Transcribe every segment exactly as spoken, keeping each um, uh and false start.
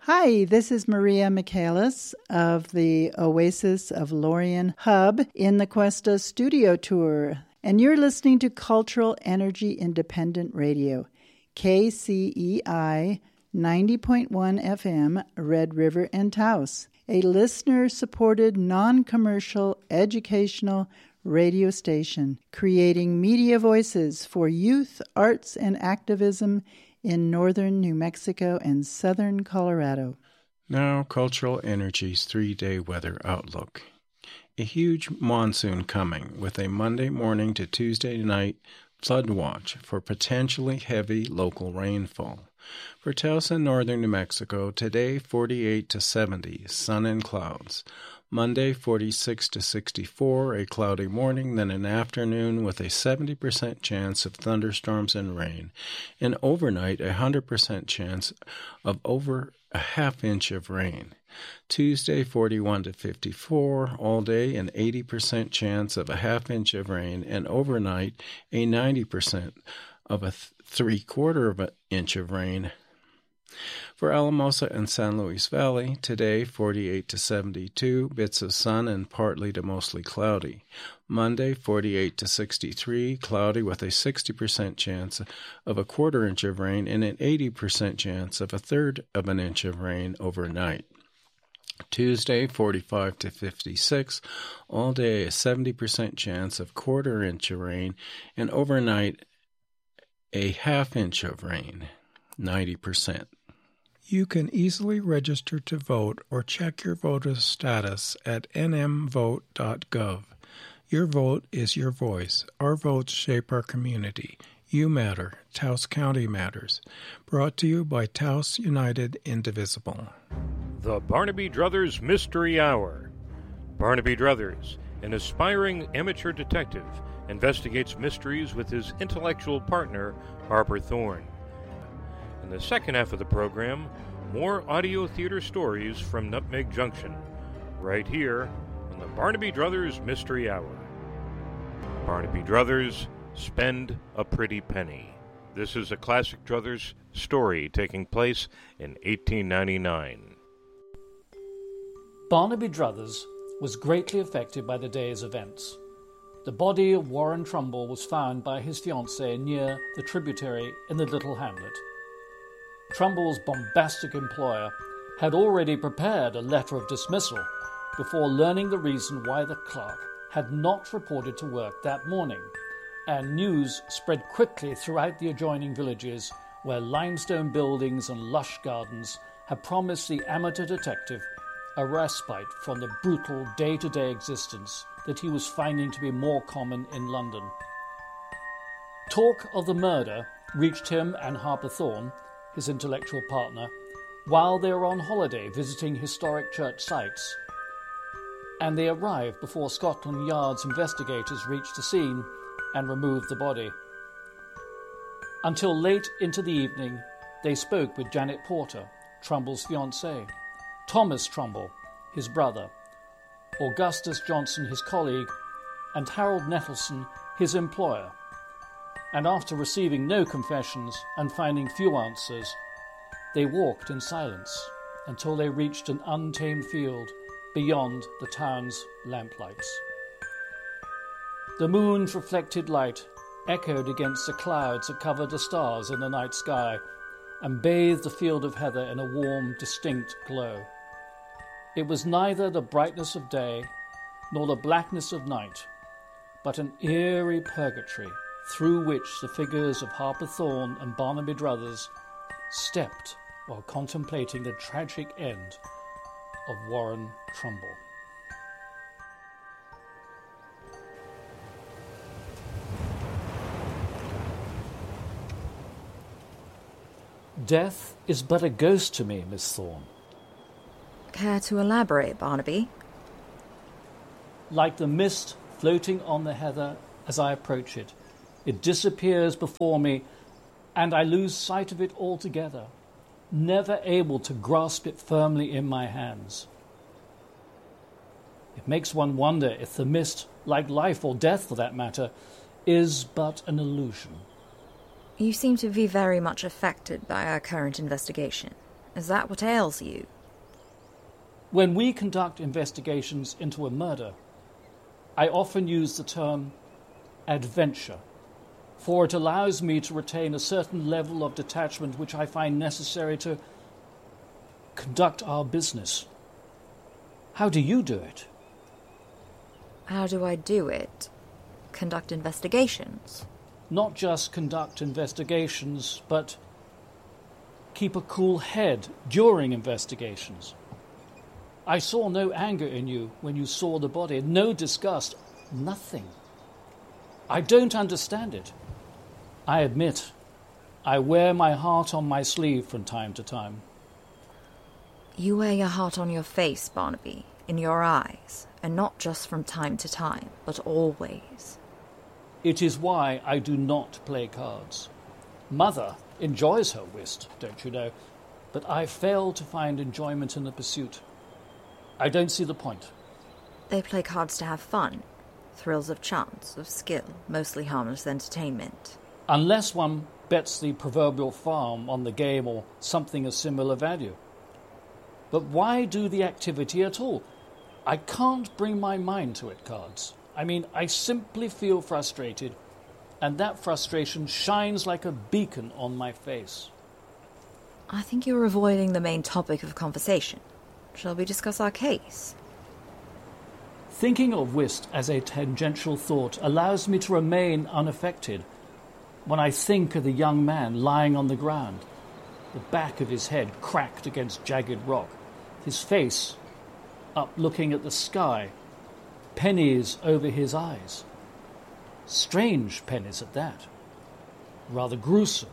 Hi, this is Maria Michaelis of the Oasis of Lorien Hub in the Cuesta Studio Tour, and you're listening to Cultural Energy Independent Radio, K C E I ninety point one F M, Red River and Taos, a listener-supported, non-commercial, educational radio station creating media voices for youth, arts, and activism in northern New Mexico and southern Colorado. Now, Cultural Energy's three-day weather outlook. A huge monsoon coming with a Monday morning to Tuesday night flood watch for potentially heavy local rainfall. For Taos and northern New Mexico, today forty-eight to seventy, sun and clouds. Monday, forty-six to sixty-four, a cloudy morning, then an afternoon with a seventy percent chance of thunderstorms and rain. And overnight, a one hundred percent chance of over a half inch of rain. Tuesday, forty-one to fifty-four, all day, an eighty percent chance of a half inch of rain. And overnight, a ninety percent of a th- three-quarter of an inch of rain. For Alamosa and San Luis Valley, today forty-eight to seventy-two, bits of sun and partly to mostly cloudy. Monday, forty-eight to sixty-three, cloudy with a sixty percent chance of a quarter inch of rain and an eighty percent chance of a third of an inch of rain overnight. Tuesday, forty-five to fifty-six, all day a seventy percent chance of quarter inch of rain and overnight a half inch of rain, ninety percent. You can easily register to vote or check your voter status at n m vote dot gov. Your vote is your voice. Our votes shape our community. You matter. Taos County matters. Brought to you by Taos United Indivisible. The Barnaby Druthers Mystery Hour. Barnaby Druthers, an aspiring amateur detective, investigates mysteries with his intellectual partner, Harper Thorne. In the second half of the program, more audio theater stories from Nutmeg Junction, right here on the Barnaby Druthers Mystery Hour. Barnaby Druthers, Spend a Pretty Penny. This is a classic Druthers story taking place in eighteen ninety-nine. Barnaby Druthers was greatly affected by the day's events. The body of Warren Trumbull was found by his fiancée near the tributary in the little hamlet. Trumbull's bombastic employer had already prepared a letter of dismissal before learning the reason why the clerk had not reported to work that morning, and news spread quickly throughout the adjoining villages where limestone buildings and lush gardens had promised the amateur detective a respite from the brutal day-to-day existence that he was finding to be more common in London. Talk of the murder reached him and Harper Thorne, his intellectual partner, while they were on holiday visiting historic church sites, and they arrived before Scotland Yard's investigators reached the scene and removed the body. Until late into the evening, they spoke with Janet Porter, Trumbull's fiancée, Thomas Trumbull, his brother, Augustus Johnson, his colleague, and Harold Nettleson, his employer. And after receiving no confessions and finding few answers, they walked in silence until they reached an untamed field beyond the town's lamplights. The moon's reflected light echoed against the clouds that covered the stars in the night sky and bathed the field of heather in a warm, distinct glow. It was neither the brightness of day nor the blackness of night, but an eerie purgatory through which the figures of Harper Thorne and Barnaby Druthers stepped while contemplating the tragic end of Warren Trumbull. Death is but a ghost to me, Miss Thorne. Care to elaborate, Barnaby? Like the mist floating on the heather as I approach it, it disappears before me, and I lose sight of it altogether, never able to grasp it firmly in my hands. It makes one wonder if the mist, like life or death for that matter, is but an illusion. You seem to be very much affected by our current investigation. Is that what ails you? When we conduct investigations into a murder, I often use the term adventure, for it allows me to retain a certain level of detachment which I find necessary to conduct our business. How do you do it? How do I do it? Conduct investigations? Not just conduct investigations, but keep a cool head during investigations. I saw no anger in you when you saw the body, no disgust, nothing. I don't understand it. I admit, I wear my heart on my sleeve from time to time. You wear your heart on your face, Barnaby, in your eyes, and not just from time to time, but always. It is why I do not play cards. Mother enjoys her whist, don't you know, but I fail to find enjoyment in the pursuit. I don't see the point. They play cards to have fun. Thrills of chance, of skill, mostly harmless entertainment. Unless one bets the proverbial farm on the game or something of similar value. But why do the activity at all? I can't bring my mind to it, cards. I mean, I simply feel frustrated, and that frustration shines like a beacon on my face. I think you're avoiding the main topic of conversation. Shall we discuss our case? Thinking of whist as a tangential thought allows me to remain unaffected when I think of the young man lying on the ground, the back of his head cracked against jagged rock, his face up looking at the sky, pennies over his eyes. Strange pennies at that. Rather gruesome.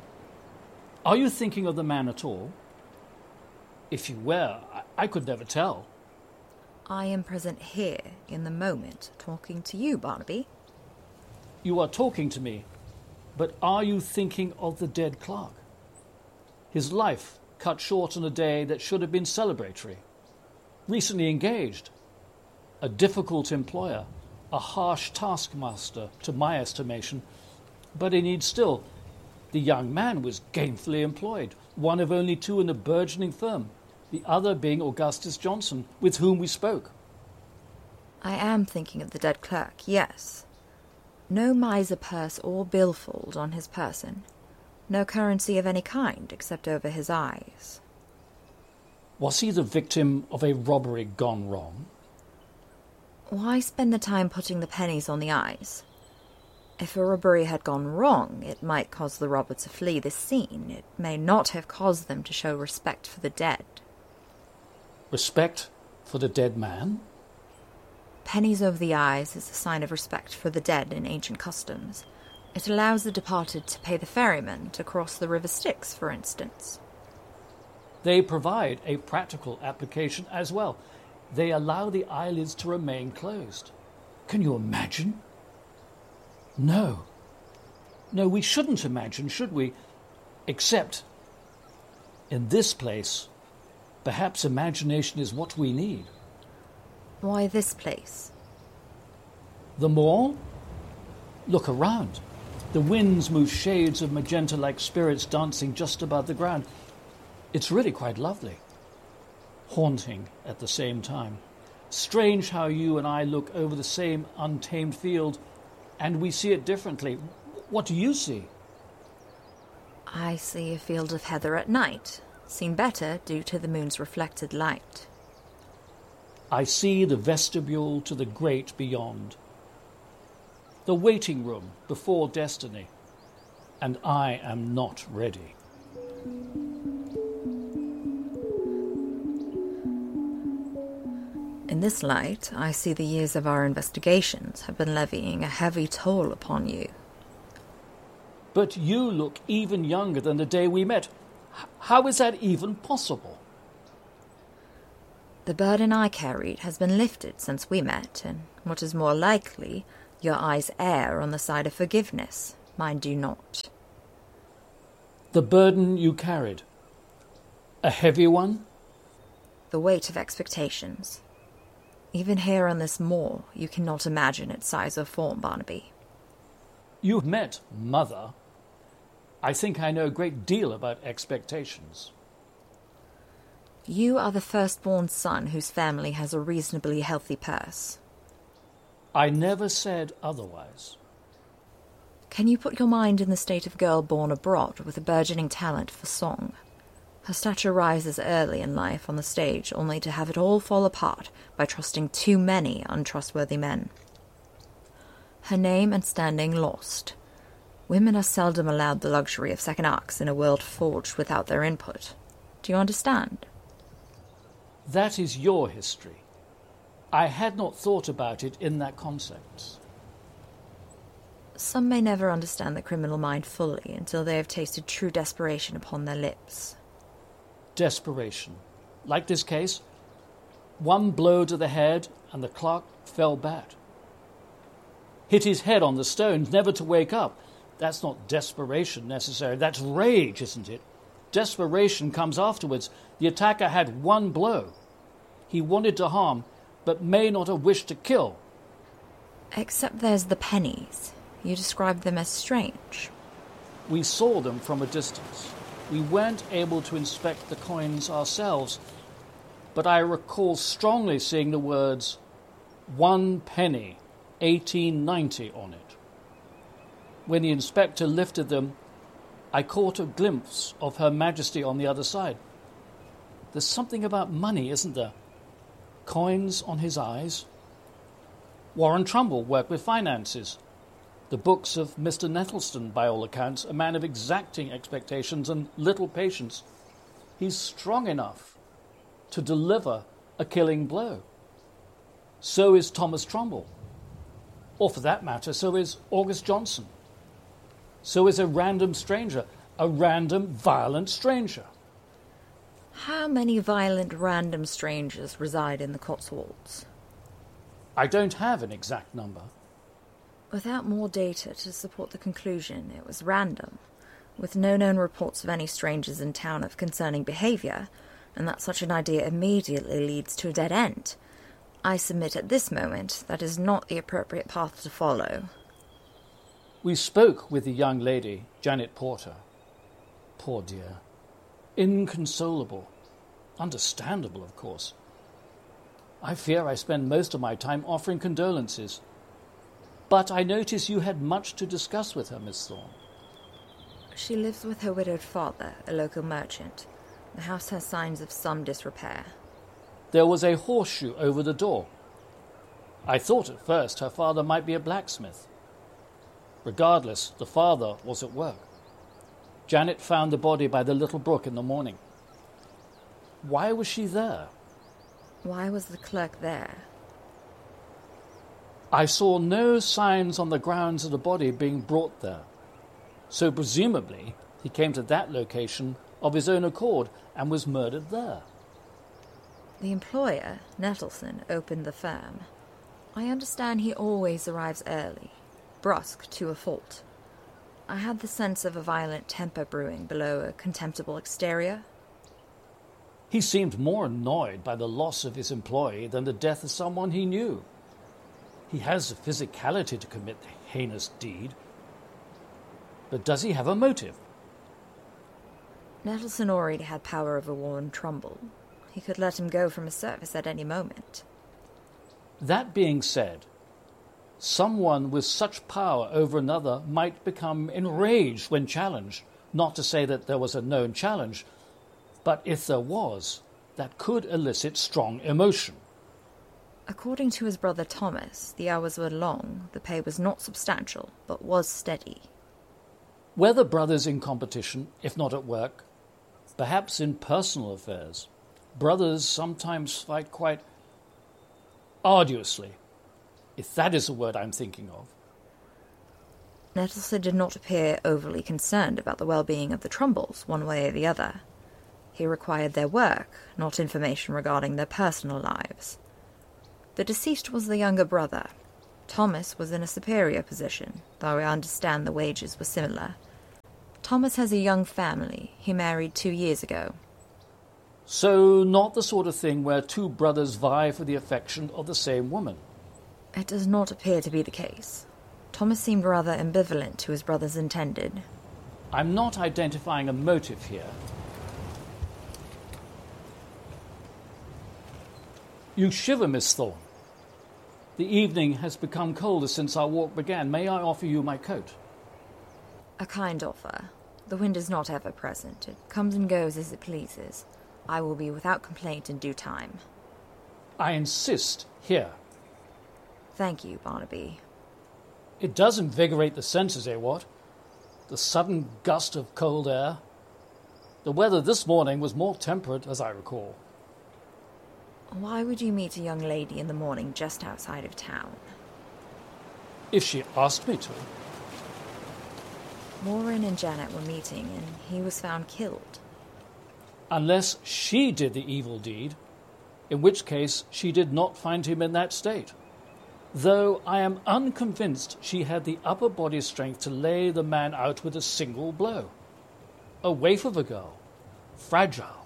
Are you thinking of the man at all? If you were, I, I could never tell. I am present here, in the moment, talking to you, Barnaby. You are talking to me, but are you thinking of the dead clerk? His life cut short on a day that should have been celebratory. Recently engaged. A difficult employer, a harsh taskmaster, to my estimation, but indeed still, the young man was gainfully employed, one of only two in a burgeoning firm, the other being Augustus Johnson, with whom we spoke. I am thinking of the dead clerk, yes. No miser purse or billfold on his person. No currency of any kind except over his eyes. Was he the victim of a robbery gone wrong? Why spend the time putting the pennies on the eyes? If a robbery had gone wrong, it might cause the robber to flee the scene. It may not have caused them to show respect for the dead. Respect for the dead man? Pennies over the eyes is a sign of respect for the dead in ancient customs. It allows the departed to pay the ferryman to cross the River Styx, for instance. They provide a practical application as well. They allow the eyelids to remain closed. Can you imagine? No. No, we shouldn't imagine, should we? Except, in this place, perhaps imagination is what we need. Why this place? The mall? Look around. The winds move shades of magenta like spirits dancing just above the ground. It's really quite lovely. Haunting at the same time. Strange how you and I look over the same untamed field and we see it differently. What do you see? I see a field of heather at night, seen better due to the moon's reflected light. I see the vestibule to the great beyond. The waiting room before destiny. And I am not ready. In this light, I see the years of our investigations have been levying a heavy toll upon you. But you look even younger than the day we met. H- how is that even possible? The burden I carried has been lifted since we met, and what is more likely, your eyes err on the side of forgiveness. Mine do not. The burden you carried. A heavy one? The weight of expectations. Even here on this moor, you cannot imagine its size or form, Barnaby. You've met Mother. I think I know a great deal about expectations. You are the firstborn son whose family has a reasonably healthy purse. I never said otherwise. Can you put your mind in the state of a girl born abroad with a burgeoning talent for song? Her stature rises early in life on the stage, only to have it all fall apart by trusting too many untrustworthy men. Her name and standing lost. Women are seldom allowed the luxury of second acts in a world forged without their input. Do you understand? That is your history. I had not thought about it in that concept. Some may never understand the criminal mind fully until they have tasted true desperation upon their lips. Desperation. Like this case, one blow to the head and the clerk fell back. Hit his head on the stones, never to wake up. That's not desperation necessary. That's rage, isn't it? Desperation comes afterwards. The attacker had one blow. He wanted to harm, but may not have wished to kill. Except there's the pennies. You described them as strange. We saw them from a distance. We weren't able to inspect the coins ourselves, but I recall strongly seeing the words, one penny, eighteen ninety on it. When the inspector lifted them, I caught a glimpse of Her Majesty on the other side. There's something about money, isn't there? Coins on his eyes. Warren Trumbull worked with finances. The books of Mister Nettleston, by all accounts, a man of exacting expectations and little patience. He's strong enough to deliver a killing blow. So is Thomas Trumbull. Or for that matter, so is August Johnson. So is a random stranger, a random violent stranger. How many violent random strangers reside in the Cotswolds? I don't have an exact number. Without more data to support the conclusion, it was random, with no known reports of any strangers in town of concerning behaviour, and that such an idea immediately leads to a dead end. I submit at this moment that is not the appropriate path to follow. We spoke with the young lady, Janet Porter. Poor dear. Inconsolable. Understandable, of course. I fear I spend most of my time offering condolences. But I notice you had much to discuss with her, Miss Thorne. She lives with her widowed father, a local merchant. The house has signs of some disrepair. There was a horseshoe over the door. I thought at first her father might be a blacksmith. Regardless, the father was at work. Janet found the body by the little brook in the morning. Why was she there? Why was the clerk there? I saw no signs on the grounds of the body being brought there. So presumably he came to that location of his own accord and was murdered there. The employer, Nettleson, opened the firm. I understand he always arrives early, brusque to a fault. I had the sense of a violent temper brewing below a contemptible exterior. He seemed more annoyed by the loss of his employee than the death of someone he knew. He has the physicality to commit the heinous deed. But does he have a motive? Nettleson already had power over Warren Trumbull. He could let him go from his service at any moment. That being said, someone with such power over another might become enraged when challenged. Not to say that there was a known challenge, but if there was, that could elicit strong emotion. According to his brother Thomas, the hours were long, the pay was not substantial, but was steady. Whether brothers in competition, if not at work, perhaps in personal affairs, brothers sometimes fight quite arduously, if that is the word I'm thinking of. Nettleson did not appear overly concerned about the well-being of the Trumbulls, one way or the other. He required their work, not information regarding their personal lives. The deceased was the younger brother. Thomas was in a superior position, though I understand the wages were similar. Thomas has a young family. He married two years ago. So not the sort of thing where two brothers vie for the affection of the same woman? It does not appear to be the case. Thomas seemed rather ambivalent to his brother's intended. I'm not identifying a motive here. You shiver, Miss Thorne. The evening has become colder since our walk began. May I offer you my coat? A kind offer. The wind is not ever present. It comes and goes as it pleases. I will be without complaint in due time. I insist here. Thank you, Barnaby. It does invigorate the senses, eh, what? The sudden gust of cold air. The weather this morning was more temperate, as I recall. Why would you meet a young lady in the morning just outside of town? If she asked me to. Warren and Janet were meeting, and he was found killed. Unless she did the evil deed, in which case she did not find him in that state. Though I am unconvinced she had the upper body strength to lay the man out with a single blow. A waif of a girl, fragile.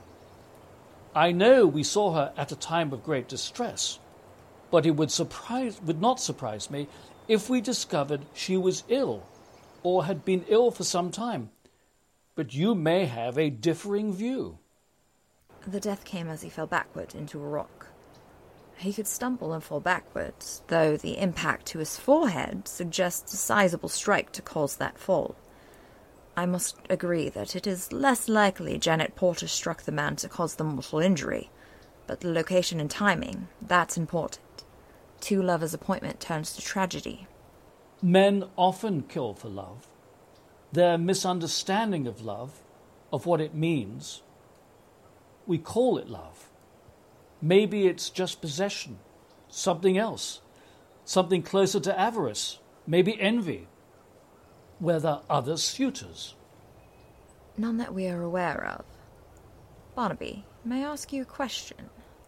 I know we saw her at a time of great distress, but it would surprise, would not surprise me if we discovered she was ill, or had been ill for some time. But you may have a differing view. The death came as he fell backward into a rock. He could stumble and fall backwards, though the impact to his forehead suggests a sizable strike to cause that fall. I must agree that it is less likely Janet Porter struck the man to cause the mortal injury, but the location and timing, that's important. Two lovers' appointment turns to tragedy. Men often kill for love. Their misunderstanding of love, of what it means, we call it love. Maybe it's just possession, something else, something closer to avarice, maybe envy, where there are other suitors. None that we are aware of. Barnaby, may I ask you a question?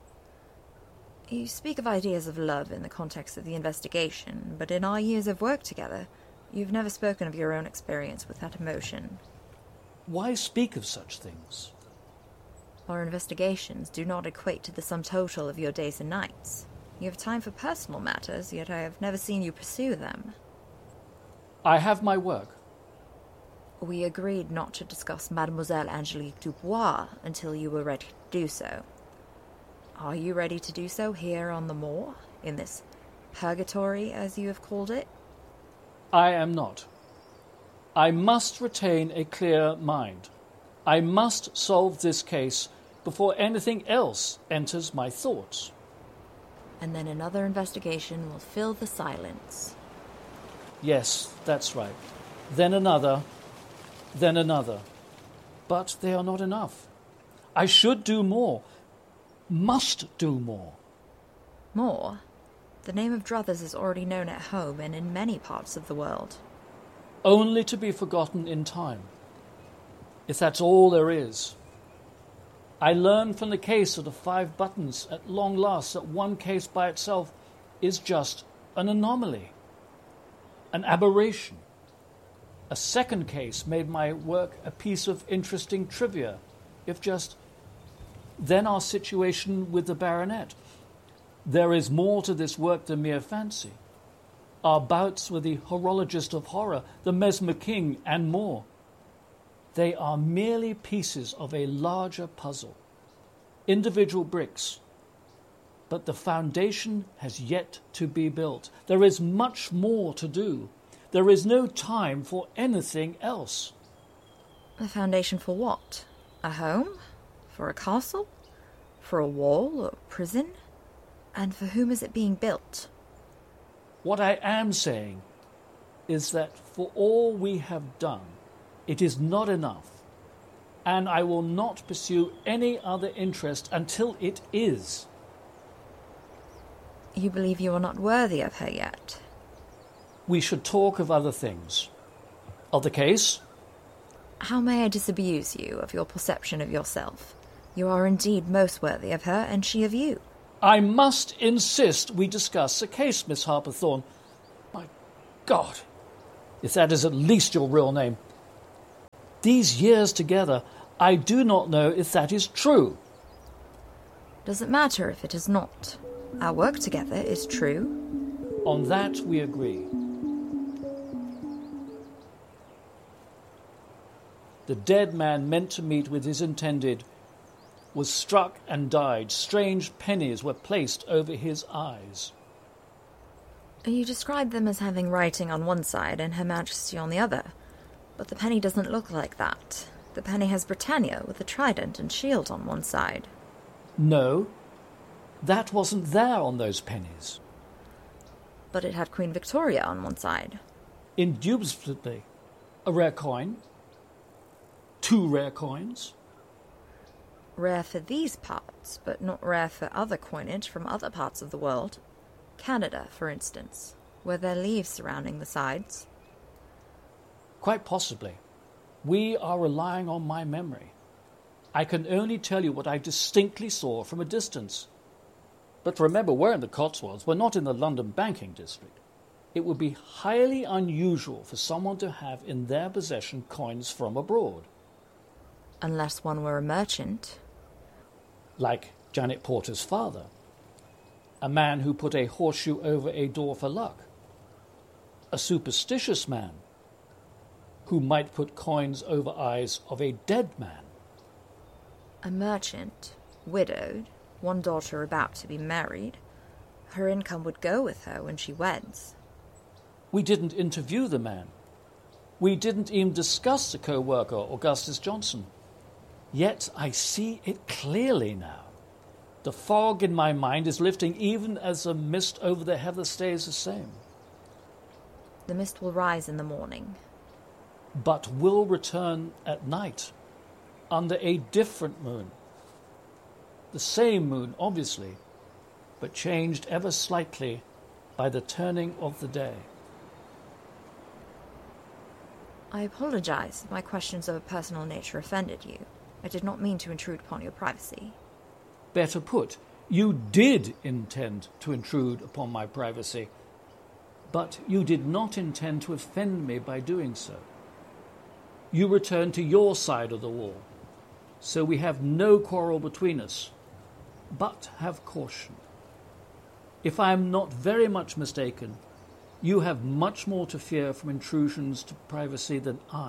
You speak of ideas of love in the context of the investigation, but in our years of work together, you've never spoken of your own experience with that emotion. Why speak of such things? Our investigations do not equate to the sum total of your days and nights. You have time for personal matters, yet I have never seen you pursue them. I have my work. We agreed not to discuss Mademoiselle Angelique Dubois until you were ready to do so. Are you ready to do so here on the moor, in this purgatory, as you have called it? I am not. I must retain a clear mind. I must solve this case before anything else enters my thoughts. And then another investigation will fill the silence. Yes, that's right. Then another, then another. But they are not enough. I should do more. Must do more. More? The name of Druthers is already known at home and in many parts of the world. Only to be forgotten in time. If that's all there is. I learned from the case of the five buttons at long last that one case by itself is just an anomaly, an aberration. A second case made my work a piece of interesting trivia, if just then our situation with the baronet. There is more to this work than mere fancy. Our bouts with the horologist of horror, the Mesmer King, and more. They are merely pieces of a larger puzzle, individual bricks. But the foundation has yet to be built. There is much more to do. There is no time for anything else. The foundation for what? A home? For a castle? For a wall or prison? And for whom is it being built? What I am saying is that for all we have done, it is not enough, and I will not pursue any other interest until it is. You believe you are not worthy of her yet? We should talk of other things. Of the case? How may I disabuse you of your perception of yourself? You are indeed most worthy of her, and she of you. I must insist we discuss the case, Miss Harper Thorne. My God, if that is at least your real name. These years together, I do not know if that is true. Does it matter if it is not? Our work together is true. On that we agree. The dead man meant to meet with his intended, was struck and died. Strange pennies were placed over his eyes. You describe them as having writing on one side and Her Majesty on the other. But the penny doesn't look like that. The penny has Britannia with a trident and shield on one side. No, that wasn't there on those pennies. But it had Queen Victoria on one side. Indubitably. A rare coin. Two rare coins. Rare for these parts, but not rare for other coinage from other parts of the world. Canada, for instance, where there are leaves surrounding the sides. Quite possibly. We are relying on my memory. I can only tell you what I distinctly saw from a distance. But remember, we're in the Cotswolds. We're not in the London banking district. It would be highly unusual for someone to have in their possession coins from abroad. Unless one were a merchant. Like Janet Porter's father. A man who put a horseshoe over a door for luck. A superstitious man who might put coins over eyes of a dead man. A merchant, widowed, one daughter about to be married. Her income would go with her when she weds. We didn't interview the man. We didn't even discuss the co-worker, Augustus Johnson. Yet I see it clearly now. The fog in my mind is lifting even as the mist over the heather stays the same. The mist will rise in the morning. But will return at night, under a different moon. The same moon, obviously, but changed ever slightly by the turning of the day. I apologize if my questions of a personal nature offended you. I did not mean to intrude upon your privacy. Better put, you did intend to intrude upon my privacy, but you did not intend to offend me by doing so. You returned to your side of the wall, so we have no quarrel between us, but have caution. If I am not very much mistaken, you have much more to fear from intrusions to privacy than I.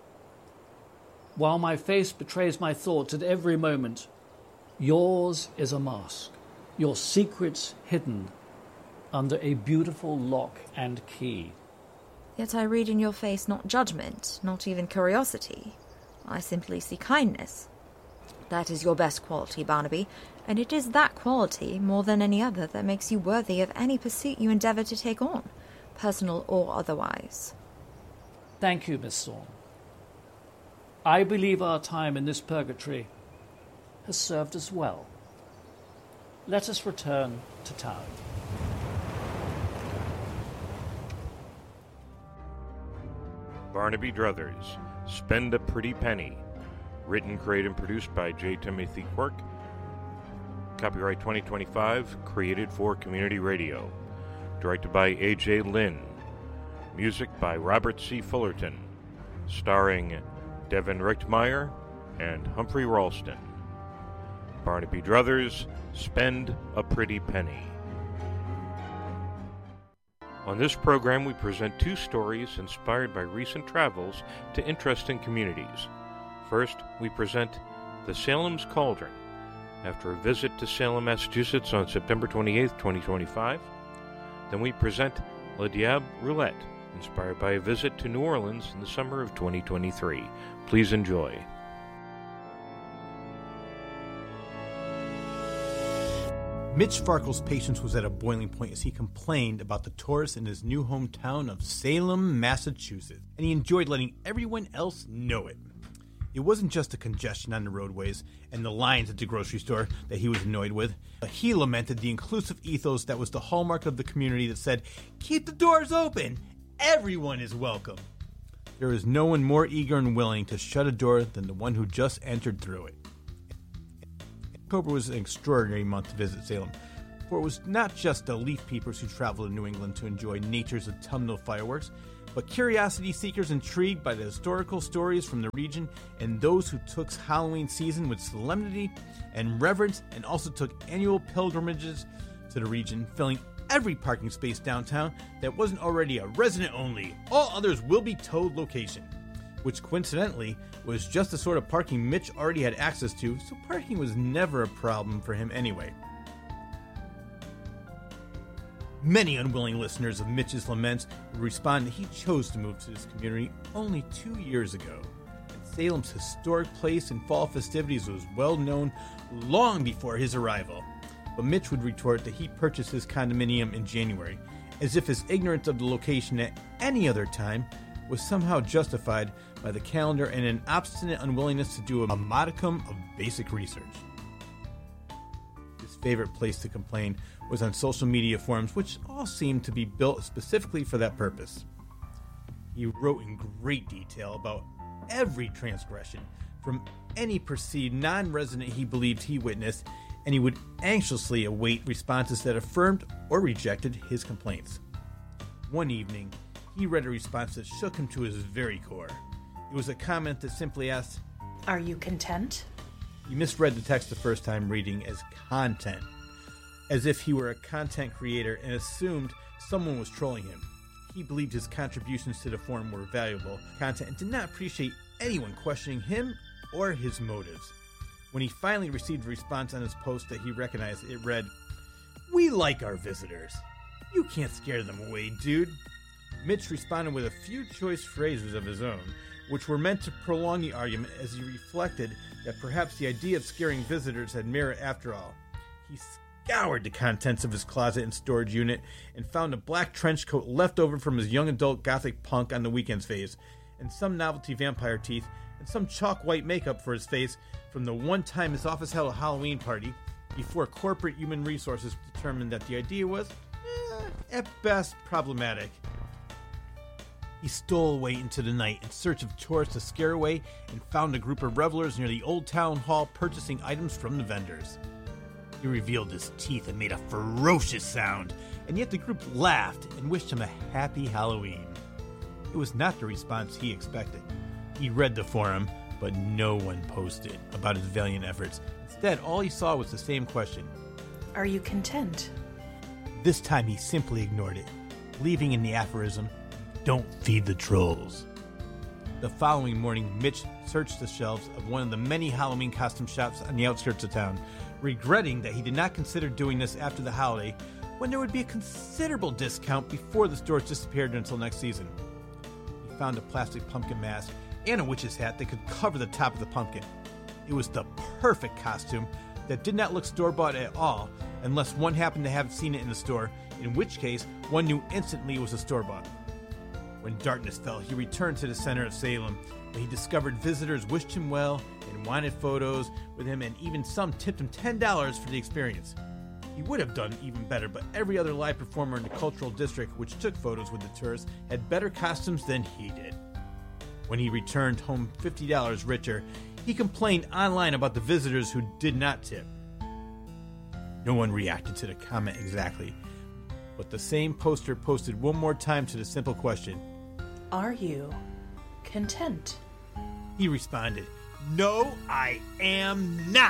While my face betrays my thoughts at every moment, yours is a mask, your secrets hidden under a beautiful lock and key. Yet I read in your face not judgment, not even curiosity. I simply see kindness. That is your best quality, Barnaby, and it is that quality, more than any other, that makes you worthy of any pursuit you endeavour to take on, personal or otherwise. Thank you, Miss Thorne. I believe our time in this purgatory has served us well. Let us return to town. Barnaby Druthers, Spend a Pretty Penny. Written, created, and produced by J. Timothy Quirk. Copyright twenty twenty-five, created for community radio. Directed by A J. Lynn. Music by Robert C. Fullerton. Starring Devin Richtmeyer and Humphrey Ralston. Barnaby Druthers, Spend a Pretty Penny. On this program, we present two stories inspired by recent travels to interesting communities. First, we present The Salem's Cauldron, after a visit to Salem, Massachusetts on September twenty-eighth, twenty twenty-five. Then we present Le Diable Roulette, inspired by a visit to New Orleans in the summer of twenty twenty-three. Please enjoy. Mitch Farkle's patience was at a boiling point as he complained about the tourists in his new hometown of Salem, Massachusetts, and he enjoyed letting everyone else know it. It wasn't just the congestion on the roadways and the lines at the grocery store that he was annoyed with. He lamented the inclusive ethos that was the hallmark of the community that said, "Keep the doors open! Everyone is welcome!" There is no one more eager and willing to shut a door than the one who just entered through it. October was an extraordinary month to visit Salem, for it was not just the leaf peepers who traveled to New England to enjoy nature's autumnal fireworks, but curiosity seekers intrigued by the historical stories from the region and those who took Halloween season with solemnity and reverence and also took annual pilgrimages to the region, filling every parking space downtown that wasn't already a resident-only, all others will be towed location. which coincidentally was just the sort of parking Mitch already had access to, so parking was never a problem for him anyway. Many unwilling listeners of Mitch's laments would respond that he chose to move to this community only two years ago. And Salem's historic place and fall festivities was well known long before his arrival. But Mitch would retort that he purchased his condominium in January, as if his ignorance of the location at any other time was somehow justified by the calendar and an obstinate unwillingness to do a modicum of basic research. His favorite place to complain was on social media forums, which all seemed to be built specifically for that purpose. He wrote in great detail about every transgression from any perceived non-resident he believed he witnessed, and he would anxiously await responses that affirmed or rejected his complaints. One evening, he read a response that shook him to his very core. It was a comment that simply asked, "Are you content?" He misread the text the first time reading as content, as if he were a content creator and assumed someone was trolling him. He believed his contributions to the forum were valuable content and did not appreciate anyone questioning him or his motives. When he finally received a response on his post that he recognized, it read, "We like our visitors. You can't scare them away, dude." Mitch responded with a few choice phrases of his own, which were meant to prolong the argument as he reflected that perhaps the idea of scaring visitors had merit after all. He scoured the contents of his closet and storage unit and found a black trench coat left over from his young adult gothic punk on the weekends phase, and some novelty vampire teeth, and some chalk white makeup for his face from the one time his office held a Halloween party before corporate human resources determined that the idea was, eh, at best, problematic. He stole away into the night in search of tourists to scare away and found a group of revelers near the old town hall purchasing items from the vendors. He revealed his teeth and made a ferocious sound, and yet the group laughed and wished him a happy Halloween. It was not the response he expected. He read the forum, but no one posted about his valiant efforts. Instead, all he saw was the same question. "Are you content?" This time he simply ignored it, leaving in the aphorism, "Don't feed the trolls." The following morning, Mitch searched the shelves of one of the many Halloween costume shops on the outskirts of town, regretting that he did not consider doing this after the holiday, when there would be a considerable discount before the stores disappeared until next season. He found a plastic pumpkin mask and a witch's hat that could cover the top of the pumpkin. It was the perfect costume that did not look store-bought at all, unless one happened to have seen it in the store, in which case one knew instantly it was a store-bought. When darkness fell, he returned to the center of Salem, where he discovered visitors wished him well and wanted photos with him, and even some tipped him ten dollars for the experience. He would have done even better, but every other live performer in the cultural district which took photos with the tourists had better costumes than he did. When he returned home fifty dollars richer, he complained online about the visitors who did not tip. No one reacted to the comment exactly, but the same poster posted one more time to the simple question, "Are you content?" He responded, "No, I am not."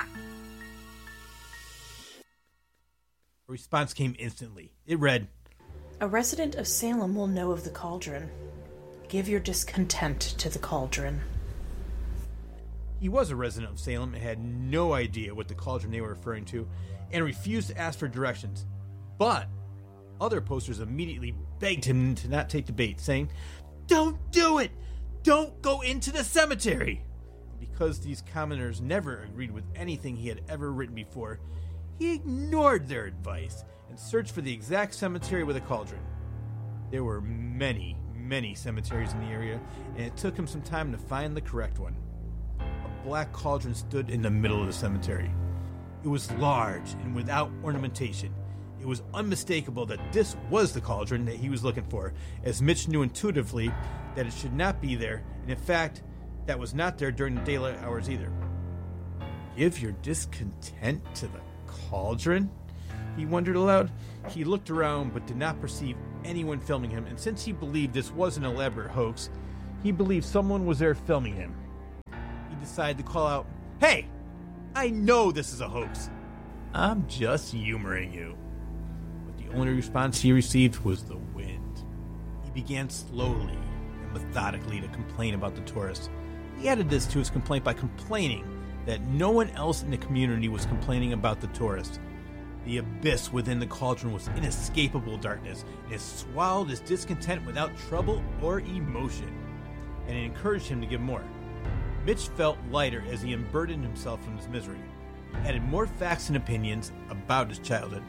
A response came instantly. It read, "A resident of Salem will know of the cauldron. Give your discontent to the cauldron." He was a resident of Salem and had no idea what the cauldron they were referring to, and refused to ask for directions. But other posters immediately begged him to not take the bait, saying, "Don't do it! Don't go into the cemetery!" Because these commenters never agreed with anything he had ever written before, he ignored their advice and searched for the exact cemetery with a cauldron. There were many, many cemeteries in the area, and it took him some time to find the correct one. A black cauldron stood in the middle of the cemetery. It was large and without ornamentation. It was unmistakable that this was the cauldron that he was looking for, as Mitch knew intuitively that it should not be there, and in fact, that was not there during the daylight hours either. Give your discontent to the cauldron? He wondered aloud. He looked around but did not perceive anyone filming him, and since he believed this was an elaborate hoax, he believed someone was there filming him. He decided to call out, "Hey, I know this is a hoax. I'm just humoring you." But the only response he received was the wind. He began slowly and methodically to complain about the tourists. He added this to his complaint by complaining that no one else in the community was complaining about the tourists. The abyss within the cauldron was inescapable darkness, and it swallowed his discontent without trouble or emotion, and it encouraged him to give more. Mitch felt lighter as he unburdened himself from his misery. He added more facts and opinions about his childhood.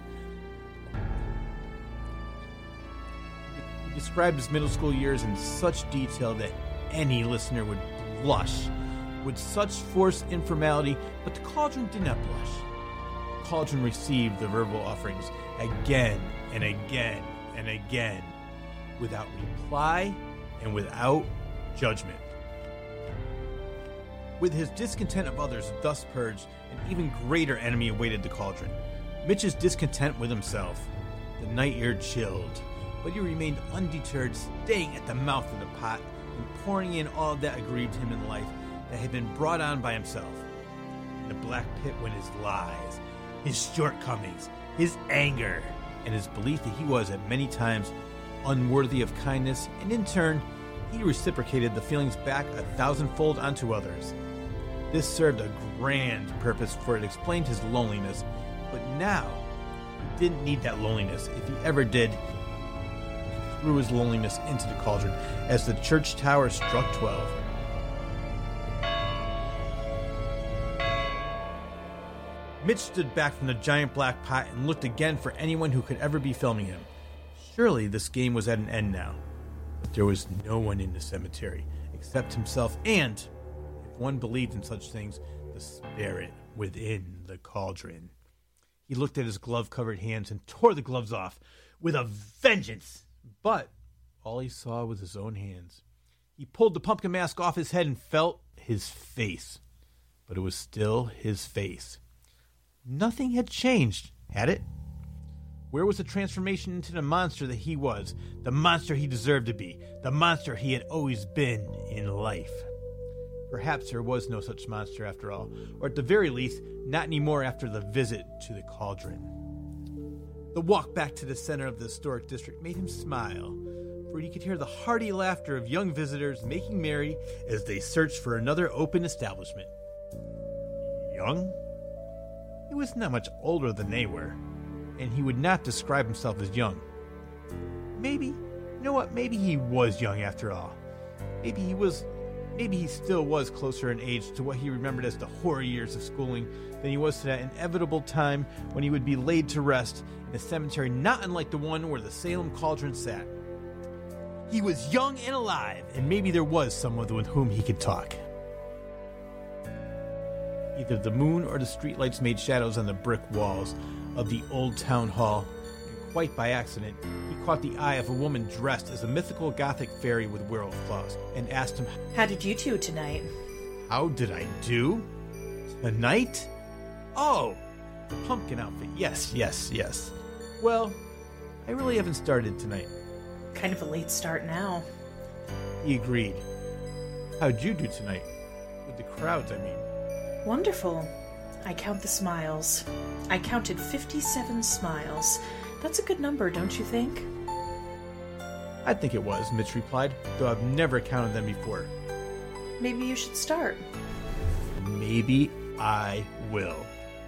He described his middle school years in such detail that any listener would blush with such forced informality, but the cauldron did not blush. The cauldron received the verbal offerings again and again and again, without reply and without judgment. With his discontent of others thus purged, an even greater enemy awaited the cauldron. Mitch's discontent with himself. The night air chilled, but he remained undeterred, staying at the mouth of the pot and pouring in all that aggrieved him in life that had been brought on by himself. In the black pit went his lies, his shortcomings, his anger, and his belief that he was at many times unworthy of kindness, and in turn, he reciprocated the feelings back a thousandfold onto others. This served a grand purpose, for it explained his loneliness, but now he didn't need that loneliness. If he ever did, he threw his loneliness into the cauldron as the church tower struck twelve. Mitch stood back from the giant black pot and looked again for anyone who could ever be filming him. Surely this game was at an end now. But there was no one in the cemetery except himself and, if one believed in such things, the spirit within the cauldron. He looked at his glove-covered hands and tore the gloves off with a vengeance. But all he saw was his own hands. He pulled the pumpkin mask off his head and felt his face. But it was still his face. Nothing had changed, had it? Where was the transformation into the monster that he was, the monster he deserved to be, the monster he had always been in life? Perhaps there was no such monster after all, or at the very least, not anymore after the visit to the cauldron. The walk back to the center of the historic district made him smile, for he could hear the hearty laughter of young visitors making merry as they searched for another open establishment. Young? He was not much older than they were, and he would not describe himself as young. Maybe, you know what, maybe he was young after all. Maybe he was, maybe he still was closer in age to what he remembered as the horror years of schooling than he was to that inevitable time when he would be laid to rest in a cemetery not unlike the one where the Salem cauldron sat. He was young and alive, and maybe there was someone with whom he could talk. Either the moon or the streetlights made shadows on the brick walls of the old town hall, and quite by accident, he caught the eye of a woman dressed as a mythical gothic fairy with werewolf claws, and asked him, How did you do tonight? How did I do? Tonight? Oh, the pumpkin outfit. Yes, yes, yes. Well, I really haven't started tonight. Kind of a late start now. He agreed. How'd you do tonight? With the crowds, I mean. Wonderful. I count the smiles. I counted fifty-seven smiles. That's a good number, don't you think? I think it was, Mitch replied, though I've never counted them before. Maybe you should start. Maybe I will.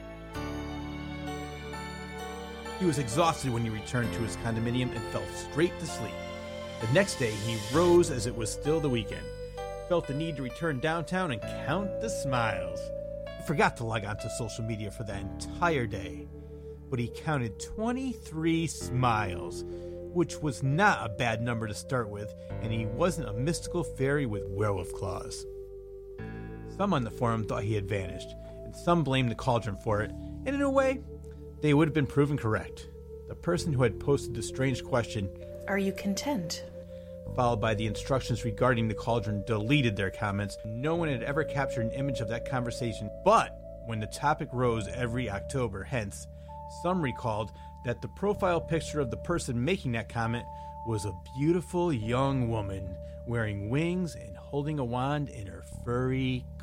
He was exhausted when he returned to his condominium and fell straight to sleep. The next day, he rose as it was still the weekend, felt the need to return downtown and count the smiles. He forgot to log on to social media for that entire day, but he counted twenty-three smiles, which was not a bad number to start with, and he wasn't a mystical fairy with werewolf claws. Some on the forum thought he had vanished, and some blamed the cauldron for it, and in a way, they would have been proven correct. The person who had posted the strange question, Are you content? followed by the instructions regarding the cauldron, deleted their comments. No one had ever captured an image of that conversation, but when the topic rose every October, hence, some recalled that the profile picture of the person making that comment was a beautiful young woman wearing wings and holding a wand in her furry